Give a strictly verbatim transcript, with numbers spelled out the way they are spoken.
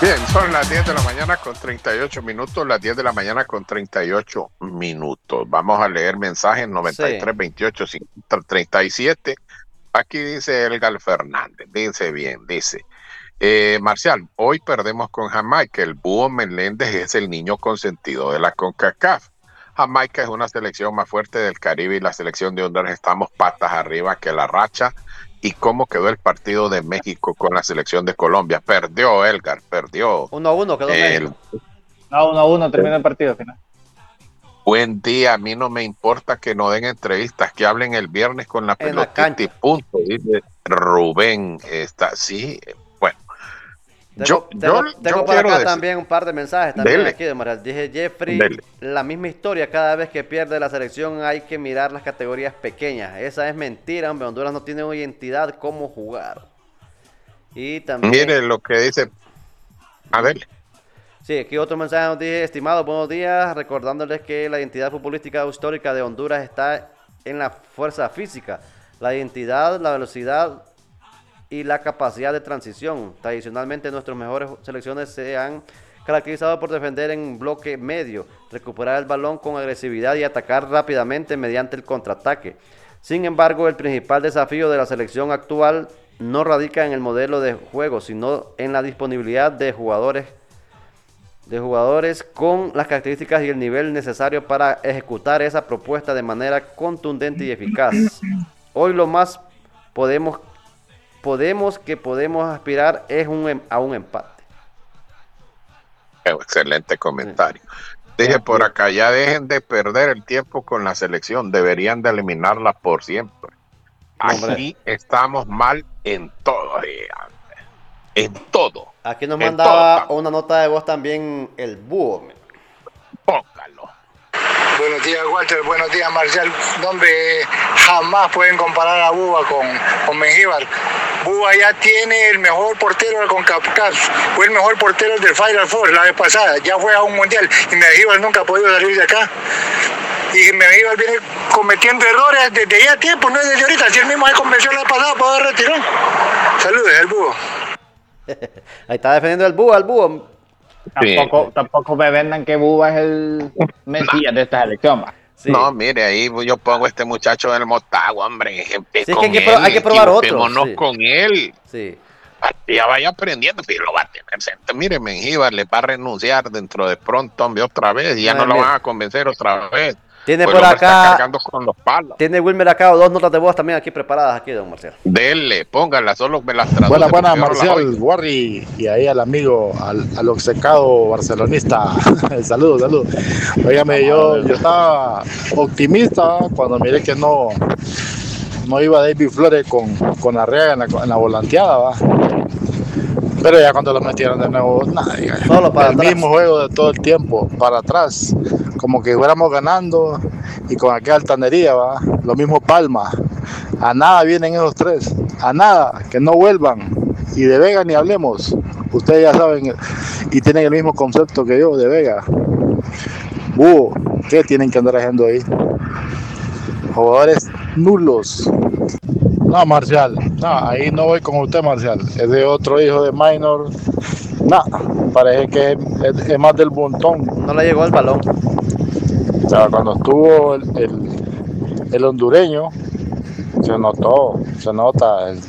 Bien, son las diez de la mañana con treinta y ocho minutos, las diez de la mañana con treinta y ocho minutos. Vamos a leer mensajes noventa y Sí, tres, veintiocho, cincuenta, treinta y siete. Aquí dice Elgar Fernández, dice bien, dice, eh, Marcial, hoy perdemos con Jamaica, el Búho Meléndez es el niño consentido de la CONCACAF. Jamaica es una selección más fuerte del Caribe y la selección de Honduras estamos patas arriba que la racha. ¿Y cómo quedó el partido de México con la selección de Colombia? Perdió, Elgar, perdió. uno a uno quedó El México. No, uno a uno termina el partido al final. buen día, a mí no me importa que no den entrevistas, que hablen el viernes con la En la pelotita y cancha. punto, dice Rubén. Está, sí, bueno, yo, Tengo, yo, tengo, yo tengo por quiero acá decir, también un par de mensajes también dele, aquí de Maral. Dije Jeffrey, dele. la misma historia, cada vez que pierde la selección hay que mirar las categorías pequeñas. Esa es mentira, hombre. Honduras no tiene una identidad cómo jugar. Y también, Mire lo que dice, a mm, ver, sí, aquí otro mensaje nos dice, estimados, buenos días, recordándoles que la identidad futbolística histórica de Honduras está en la fuerza física, la identidad, la velocidad y la capacidad de transición. Tradicionalmente nuestras mejores selecciones se han caracterizado por defender en bloque medio, recuperar el balón con agresividad y atacar rápidamente mediante el contraataque. Sin embargo, el principal desafío de la selección actual no radica en el modelo de juego, sino en la disponibilidad de jugadores de jugadores con las características y el nivel necesario para ejecutar esa propuesta de manera contundente y eficaz. Hoy lo más podemos podemos que podemos aspirar es un, em, a un empate. excelente Sí. comentario. Ya Dije por aquí, acá, ya dejen de perder el tiempo con la selección, deberían de eliminarla por siempre. No, hombre. Aquí estamos mal en todo, diga, en todo, Aquí nos en todo mandaba estamos. una nota de voz también el búho. Póngalo. Buenos días, Walter. Buenos días, Marcial. No, hombre, jamás pueden comparar a Buba con, con Mengíbar. Buba ya tiene el mejor portero de CONCACAF. Fue el mejor portero del Final Four la vez pasada. Ya fue a un mundial y Mengíbar nunca ha podido salir de acá. Y Mengíbar viene cometiendo errores desde ya tiempo, no es desde ahorita. Si él mismo se convenció la vez pasada, para dar retirón. Saludos, el Búho. Ahí está defendiendo el búho, al búho. Sí. tampoco, tampoco me vendan que Buba es el Mesías de esta selección. Va. Sí. No, mire, ahí yo pongo a este muchacho del Motagua, hombre, empe- Sí, es que con hay que, pro- él, hay que probar otro. equivoquémonos Sí. con él. Sí. Ya vaya aprendiendo, pero lo va a tener cerca. Mire, Mengíbar le va a renunciar dentro de pronto, hombre, otra vez, y ya No, no lo mira. van a convencer otra vez. Tiene Pues por el hombre está acá, cargando con los palos. tiene Wilmer acá dos notas de voz también aquí preparadas aquí, don Marcial. Dele, póngala, solo me las traduce. Buenas, buenas, porque yo no las Marcial, oigo. Warri, y ahí al amigo, al, al obcecado barcelonista. Saludos, saludos. Óigame, yo, yo estaba optimista cuando miré que no, no iba David Flores con, con Arriaga en la, en la volanteada, ¿va? Pero ya cuando lo metieron de nuevo, nada, Solo para el atrás. mismo juego de todo el tiempo, para atrás, como que fuéramos ganando y con aquella altanería, ¿va? Lo mismo Palma, a nada vienen esos tres, a nada, que no vuelvan, y de Vega ni hablemos, ustedes ya saben, y tienen el mismo concepto que yo de Vega. Búho, ¿qué tienen que andar haciendo ahí? Jugadores nulos. No, Marcial, no, ahí no voy con usted, Marcial. Es de otro hijo de Minor. No, parece que es, es más del montón. No le llegó el balón. O sea, cuando estuvo el, el, el hondureño, se notó, se nota el,